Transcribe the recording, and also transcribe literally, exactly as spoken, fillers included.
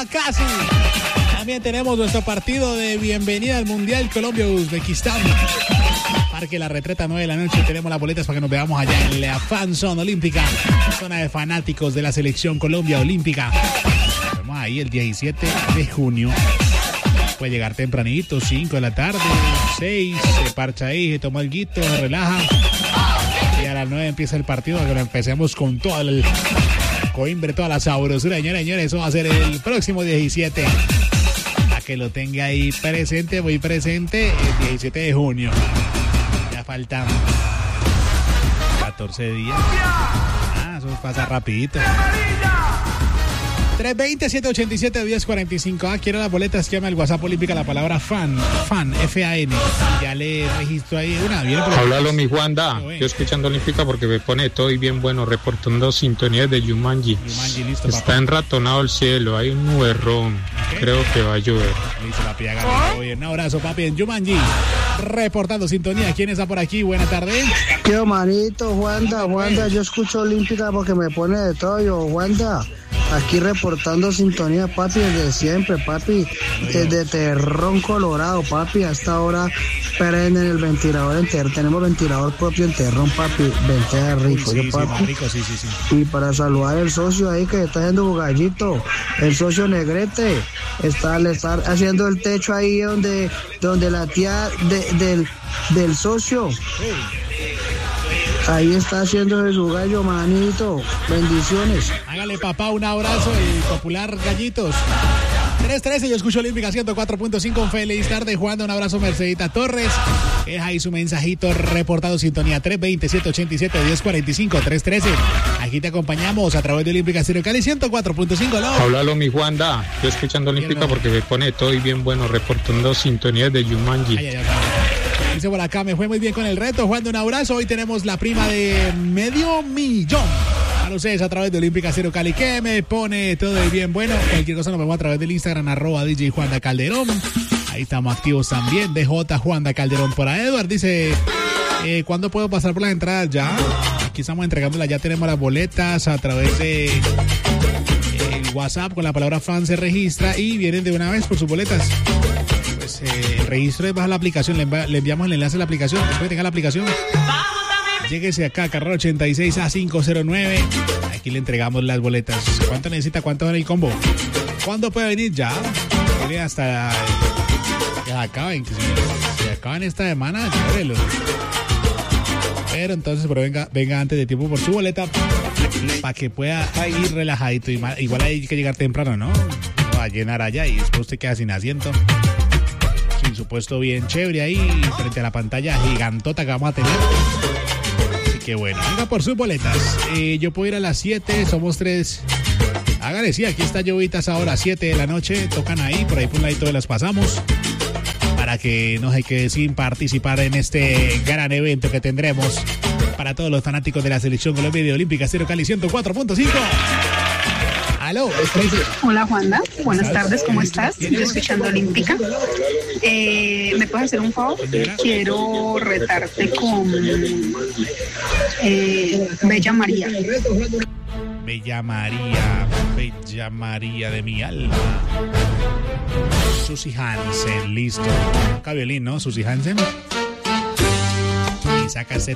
casi. También tenemos nuestro partido de bienvenida al Mundial Colombia-Uzbekistán. Parque La Retreta, nueve de la noche. Tenemos las boletas para que nos veamos allá en la Fan Zone Olímpica, zona de fanáticos de la selección Colombia Olímpica. Vamos ahí el diecisiete de junio. Puede llegar tempranito, cinco de la tarde, seis, se parcha ahí, se toma el guito, se relaja. Y a las nueve empieza el partido, para que lo empecemos con todo el coimbre, toda la sabrosura. Señores, señores, eso va a ser el próximo diecisiete. Para que lo tenga ahí presente, muy presente, el diecisiete de junio. Ya faltan catorce días. Ah, eso pasa rapidito. tres veinte, siete ochenta y siete, diez cuarenta y cinco. Ah, quiero las boletas, llama al WhatsApp Olímpica la palabra fan, fan, F A N. Ya le registro ahí una. Viene por Háblalo, mi Juanda. Yo escuchando Olímpica porque me pone todo y bien bueno, reportando sintonías de Yumanji. Yumanji, listo, Está papá. enratonado el cielo, hay un nuberrón. Okay. Creo que va a llover. Listo, papi, hágalo bien. Un abrazo, papi, en Yumanji. Reportando sintonía. ¿Quién está por aquí? Buena tarde. Yo, manito, Juanda, Juanda, yo escucho Olímpica porque me pone de todo, yo, Juanda. Aquí reportando sintonía, papi, desde siempre, papi, desde Terrón, Colorado, papi, hasta ahora perenne en el ventilador entero. Tenemos ventilador propio en Terrón, papi, ventana rico, Uy, sí, yo, papi. Sí, rico, sí, sí, sí. Y para saludar al socio ahí que está haciendo bugallito, el socio Negrete, está, le está haciendo el techo ahí donde, donde la tía de, del, del socio. Ahí está haciendo su gallo, manito. Bendiciones. Hágale, papá, un abrazo, el popular Gallitos. tres trece, yo escucho Olímpica ciento cuatro punto cinco. Un feliz tarde, Juan. Un abrazo, Mercedita Torres. Deja ahí su mensajito reportado sintonía. tres veinte, siete ochenta y siete, diez cuarenta y cinco. tres trece. Aquí te acompañamos a través de Olímpica Stereo Cali ciento cuatro punto cinco. ¿No? Háblalo, mi Juanda. Yo escuchando Olímpica porque me pone todo y bien bueno, reportando sintonías de Yumanji. Ay, ay, ay. Dice por acá, me fue muy bien con el reto. Juan, de un abrazo. Hoy tenemos la prima de medio millón para ustedes a través de Olímpica Cero Cali, que me pone todo de bien bueno. Cualquier cosa nos vemos a través del Instagram, arroba D J Juanda Calderón. Ahí estamos activos también. D J Juanda Calderón. Por ahí Edward dice, eh, ¿cuándo puedo pasar por las entradas? Ya, aquí estamos entregándolas. Ya tenemos las boletas a través de el WhatsApp con la palabra fan se registra y vienen de una vez por sus boletas. Pues eh, el registro es bajar la aplicación, le, env- le enviamos el enlace a la aplicación. Después que tenga la aplicación, lléguese acá, carrera ochenta y seis A cinco cero nueve. Aquí le entregamos las boletas. ¿Cuánto necesita? ¿Cuánto en el combo? ¿Cuándo puede venir? Ya. Viene hasta que se acaben. Que se, se acaban esta semana, llévelo. Pero entonces, pero venga, venga antes de tiempo por su boleta para que pueda ir relajadito. Igual hay que llegar temprano, ¿no? Va a llenar allá y después usted queda sin asiento. Sin su puesto bien chévere ahí frente a la pantalla gigantota que vamos a tener. Así que bueno, venga por sus boletas. Eh, yo puedo ir a las siete, somos tres. Hágale, sí, aquí está Llovitas ahora, siete de la noche. Tocan ahí, por ahí por un ladito las pasamos. Para que no se quede sin participar en este gran evento que tendremos para todos los fanáticos de la selección Colombia de Olímpica Stereo Cali ciento cuatro punto cinco. Aló. Hola, Juanda. Buenas tardes, ¿cómo estás? Yo escuchando Olímpica. Eh, ¿Me puedes hacer un favor? Quiero retarte con eh, Bella María. Bella María, Bella María de mi alma. Susi Hansen, listo. Toca violín, ¿no? Susi Hansen. Y saca ese